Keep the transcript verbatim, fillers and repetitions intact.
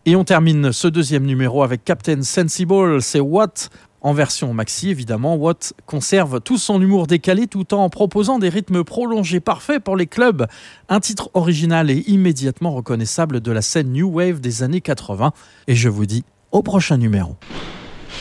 Et on termine ce deuxième numéro avec Captain Sensible, c'est What en version maxi évidemment. What conserve tout son humour décalé tout en proposant des rythmes prolongés parfaits pour les clubs. Un titre original et immédiatement reconnaissable de la scène New Wave des années quatre-vingts. Et je vous dis au prochain numéro.